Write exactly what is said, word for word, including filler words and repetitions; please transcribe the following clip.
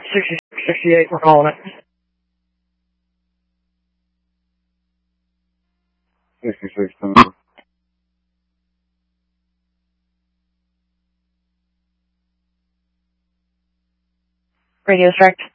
sixty-six sixty-eight, we're calling it. sixty-six, Radio Strike.